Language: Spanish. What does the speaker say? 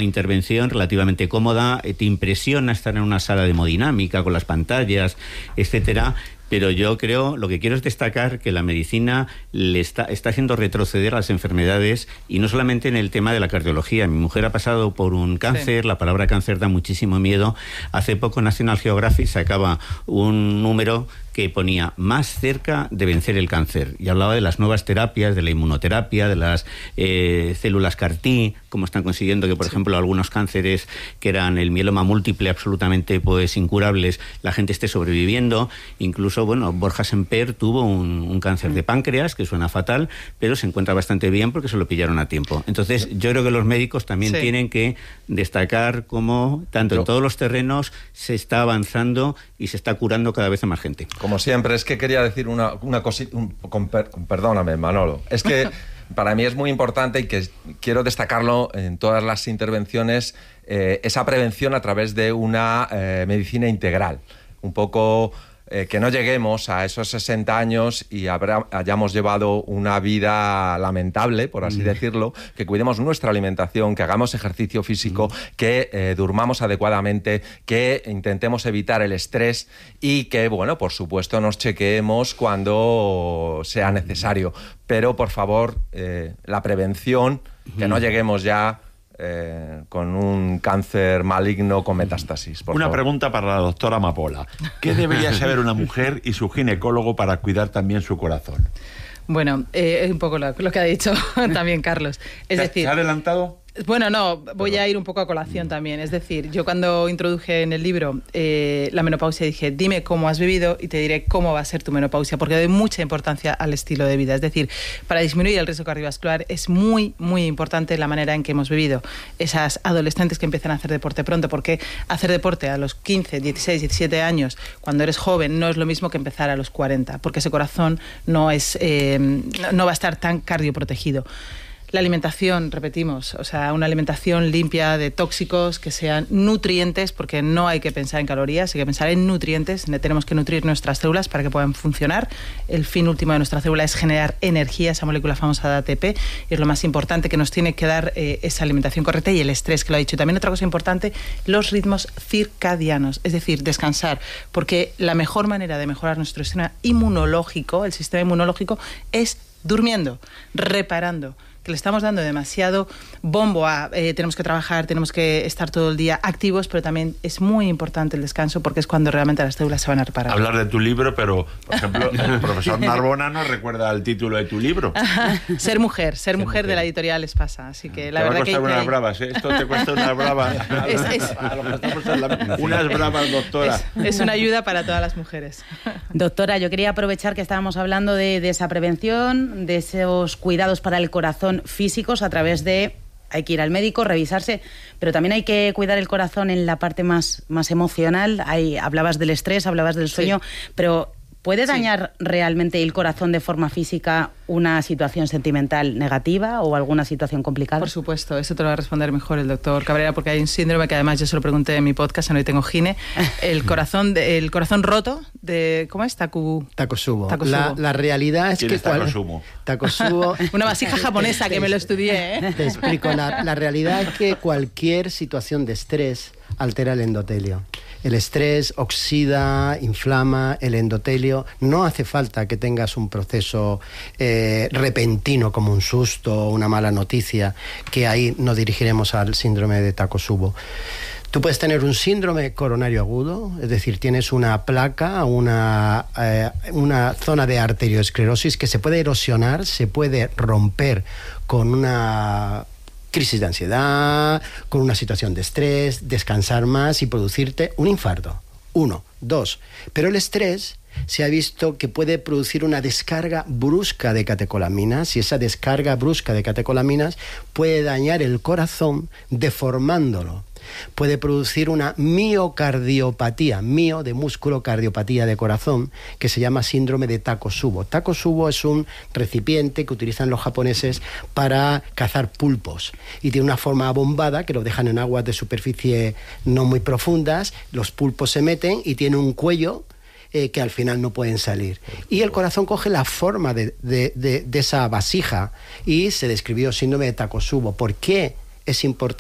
una intervención relativamente cómoda, te impresiona estar en una sala de hemodinámica con las pantallas, etcétera. Pero yo creo, lo que quiero es destacar que la medicina le está haciendo retroceder a las enfermedades, y no solamente en el tema de la cardiología. Mi mujer ha pasado por un cáncer, la palabra cáncer da muchísimo miedo. Hace poco National Geographic sacaba un número que ponía más cerca de vencer el cáncer, y hablaba de las nuevas terapias, de la inmunoterapia, de las células CAR-T, cómo están consiguiendo que, por ejemplo, algunos cánceres que eran el mieloma múltiple absolutamente pues incurables, la gente esté sobreviviendo. Incluso, bueno, Borja Semper tuvo un cáncer de páncreas, que suena fatal, pero se encuentra bastante bien porque se lo pillaron a tiempo. Entonces, yo creo que los médicos también tienen que destacar cómo, tanto en todos los terrenos, se está avanzando y se está curando cada vez a más gente. Como siempre, es que quería decir una cosita, perdóname, Manolo, es que para mí es muy importante y que quiero destacarlo en todas las intervenciones, esa prevención a través de una medicina integral. Un poco que no lleguemos a esos 60 años y hayamos llevado una vida lamentable, por así decirlo, que cuidemos nuestra alimentación, que hagamos ejercicio físico, que durmamos adecuadamente, que intentemos evitar el estrés y que, bueno, por supuesto, nos chequeemos cuando sea necesario. Pero, por favor, la prevención, que no lleguemos ya con un cáncer maligno con metástasis. Una pregunta para la doctora Amapola. ¿Qué debería saber una mujer y su ginecólogo para cuidar también su corazón? Bueno, es un poco lo que ha dicho también Carlos. Es decir, ¿se ha adelantado? Bueno, no, voy a ir un poco a colación también. Es decir, yo cuando introduje en el libro la menopausia dije, dime cómo has vivido y te diré cómo va a ser tu menopausia, porque doy mucha importancia al estilo de vida. Es decir, para disminuir el riesgo cardiovascular es muy, muy importante la manera en que hemos vivido. Esas adolescentes que empiezan a hacer deporte pronto, porque hacer deporte a los 15, 16, 17 años, cuando eres joven, no es lo mismo que empezar a los 40, porque ese corazón no va a estar tan cardioprotegido. La alimentación, repetimos, o sea, una alimentación limpia de tóxicos, que sean nutrientes, porque no hay que pensar en calorías, hay que pensar en nutrientes. Tenemos que nutrir nuestras células para que puedan funcionar. El fin último de nuestra célula es generar energía, esa molécula famosa de ATP, y es lo más importante que nos tiene que dar esa alimentación correcta, y el estrés, que lo ha dicho. Y también otra cosa importante, los ritmos circadianos, es decir, descansar, porque la mejor manera de mejorar nuestro sistema inmunológico, el sistema inmunológico, es durmiendo, reparando, que le estamos dando demasiado bombo a tenemos que trabajar, tenemos que estar todo el día activos, pero también es muy importante el descanso, porque es cuando realmente las células se van a reparar. Hablar de tu libro, pero, por ejemplo, el profesor Narbona nos recuerda el título de tu libro. Ser mujer de la editorial Espasa. Así que la verdad que... Te va a costar unas bravas, ¿eh? Esto te cuesta unas bravas. Unas bravas, doctora. Es una ayuda para todas las mujeres. Doctora, yo quería aprovechar que estábamos hablando de esa prevención, de esos cuidados para el corazón físicos a través de... Hay que ir al médico, revisarse, pero también hay que cuidar el corazón en la parte más emocional. Hablabas del estrés, hablabas del sueño, pero ¿puede dañar realmente el corazón de forma física una situación sentimental negativa o alguna situación complicada? Por supuesto, eso te lo va a responder mejor el doctor Cabrera, porque hay un síndrome que además yo se lo pregunté en mi podcast, en Hoy Tengo Gine, el corazón roto de... ¿Cómo es? Takotsubo. La realidad es que... Takotsubo. Una vasija japonesa que me lo estudié, ¿eh? Te explico. La realidad es que cualquier situación de estrés altera el endotelio. El estrés oxida, inflama el endotelio. No hace falta que tengas un proceso repentino como un susto o una mala noticia, que ahí nos dirigiremos al síndrome de Takotsubo. Tú puedes tener un síndrome coronario agudo, es decir, tienes una placa, una zona de arteriosclerosis que se puede erosionar, se puede romper con una crisis de ansiedad, con una situación de estrés, descansar más y producirte un infarto. 1, 2. Pero el estrés se ha visto que puede producir una descarga brusca de catecolaminas, y esa descarga brusca de catecolaminas puede dañar el corazón deformándolo. Puede producir una miocardiopatía, mio de músculo, cardiopatía de corazón, que se llama síndrome de Takotsubo. Takotsubo es un recipiente que utilizan los japoneses para cazar pulpos, y tiene una forma abombada que lo dejan en aguas de superficie no muy profundas. Los pulpos se meten y tiene un cuello que al final no pueden salir. Y el corazón coge la forma de esa vasija, y se describió síndrome de Takotsubo. ¿Por qué es importante